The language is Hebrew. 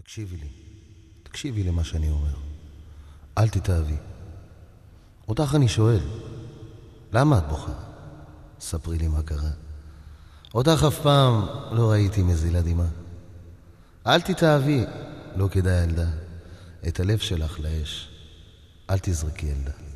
תקשיבי למה שאני אומר. אל תתאהבי. אותך אני שואל, למה את בוכה? ספרי לי מה קרה. אותך אף פעם לא ראיתי מזילה דמעה. אל תתאהבי, לא כדאי ילדה. את הלב שלך לאש, אל תזרקי ילדה.